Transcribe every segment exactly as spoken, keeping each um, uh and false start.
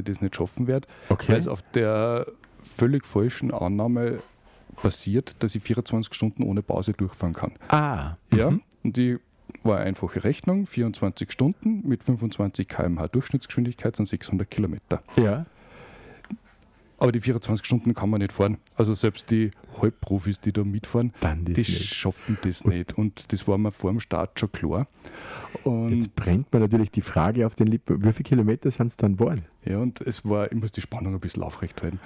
das nicht schaffen werde, Okay. weil es auf der völlig falschen Annahme basiert, dass ich vierundzwanzig Stunden ohne Pause durchfahren kann. Ah. Ja, Mhm. und die war eine einfache Rechnung, vierundzwanzig Stunden mit fünfundzwanzig Kilometer pro Stunde Durchschnittsgeschwindigkeit sind sechshundert Kilometer. Ja. Aber die vierundzwanzig Stunden kann man nicht fahren. Also selbst die Halbprofis, die da mitfahren, Dann das die nicht. schaffen das nicht. Und das war mir vor dem Start schon klar. Und, Jetzt brennt mir natürlich die Frage auf den Lippen, wie viele Kilometer sind es dann geworden? ja, und es war, ich muss die Spannung ein bisschen aufrecht halten.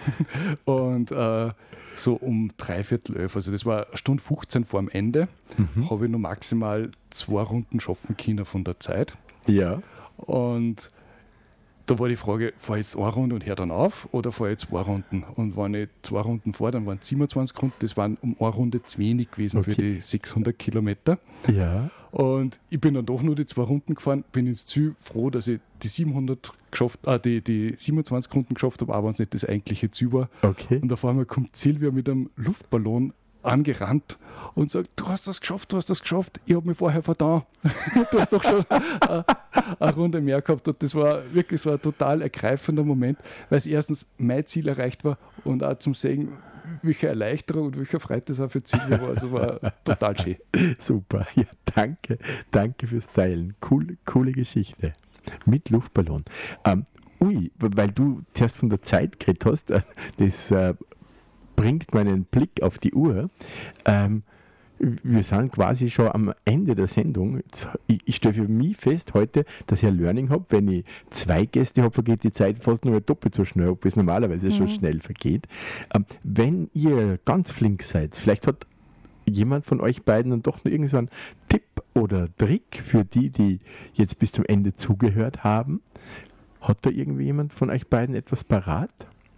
Und äh, so um dreiviertel elf, also das war eine Stunde fünfzehn vor dem Ende, Mhm. habe ich nur maximal zwei Runden schaffen können von der Zeit. Ja. Und da war die Frage, fahre ich jetzt eine Runde und höre dann auf oder fahre ich zwei Runden? Und wenn ich zwei Runden fahre, dann waren es siebenundzwanzig Runden, das waren um eine Runde zu wenig gewesen für Okay. die sechshundert Kilometer. Ja. Und ich bin dann doch nur die zwei Runden gefahren, bin ins Ziel froh, dass ich die siebenhundert geschafft, äh, die, die siebenundzwanzig Runden geschafft habe, auch wenn es nicht das eigentliche Ziel war. Okay. Und auf einmal kommt Silvia mit einem Luftballon angerannt und sagt, du hast das geschafft, du hast das geschafft, ich habe mich vorher vertan. Du hast doch schon äh, eine Runde mehr gehabt und das war wirklich so ein total ergreifender Moment, weil es erstens mein Ziel erreicht war und auch zum Sehen, welche Erleichterung und welche Freude das auch für Silvia war. Also war total schön. Super. Ja, danke. Danke fürs Teilen. Cool, coole Geschichte. Mit Luftballon. Ähm, ui, weil du zuerst von der Zeit geredet hast, äh, das äh, bringt meinen Blick auf die Uhr. Ähm, wir sind quasi schon am Ende der Sendung. Jetzt, ich, ich stelle für mich fest heute, dass ich ein Learning habe. Wenn ich zwei Gäste habe, vergeht die Zeit fast nur doppelt so schnell, ob es normalerweise Mhm. schon schnell vergeht. Ähm, wenn ihr ganz flink seid, vielleicht hat jemand von euch beiden dann doch noch irgend so einen Tipp oder Trick für die, die jetzt bis zum Ende zugehört haben. Hat da irgendwie jemand von euch beiden etwas parat?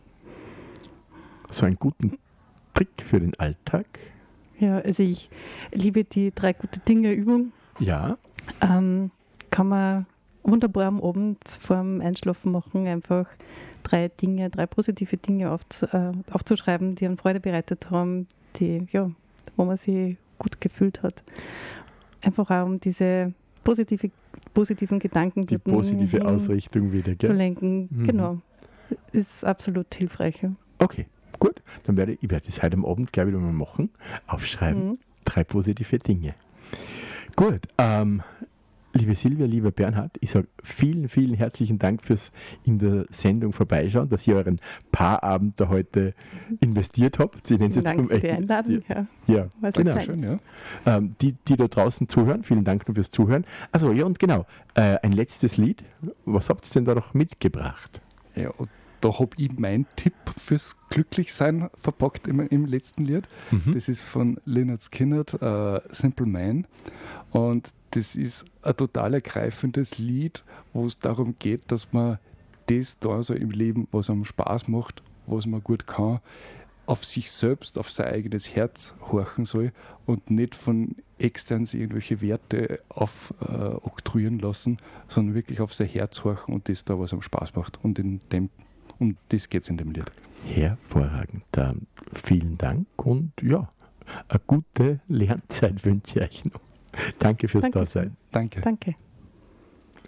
So einen guten Trick für den Alltag? Ja, also ich liebe die drei gute Dinge Übung. Ja. Ähm, kann man wunderbar am Abend vor dem Einschlafen machen, einfach drei Dinge, drei positive Dinge aufzu, äh, aufzuschreiben, die einem Freude bereitet haben, die, ja, wo man sich gut gefühlt hat. Einfach auch um diese positive, positiven Gedanken Die positive hin Ausrichtung wieder, zu gell? lenken. Mhm. Genau. Ist absolut hilfreich. Ja. Okay, gut. Dann werde ich, ich werde das heute am Abend gleich wieder mal machen. Aufschreiben. Mhm. Drei positive Dinge. Gut. Ähm, liebe Silvia, lieber Bernhard, ich sage vielen, vielen herzlichen Dank fürs in der Sendung vorbeischauen, dass ihr euren Paarabend da heute investiert habt. Ich nenne es jetzt Danke um für die Einladung. Ja. Ja, War sehr genau. fein. Schön, ja. Ähm, die, die da draußen zuhören, vielen Dank noch fürs Zuhören. Also ja, und genau, äh, ein letztes Lied. Was habt ihr denn da noch mitgebracht? Ja, und da habe ich meinen Tipp fürs Glücklichsein verpackt im, im letzten Lied. Mhm. Das ist von Lynyrd Skynyrd, äh, Simple Man. Und das ist ein total ergreifendes Lied, wo es darum geht, dass man das da so im Leben, was einem Spaß macht, was man gut kann, auf sich selbst, auf sein eigenes Herz horchen soll und nicht von extern irgendwelche Werte aufoktroyieren äh, lassen, sondern wirklich auf sein Herz horchen und das da, was einem Spaß macht. Und in dem, um das geht es in dem Lied. Hervorragend. Ähm, vielen Dank und ja, eine gute Lernzeit wünsche ich euch noch. Danke fürs Danke. Dasein. Danke. Danke.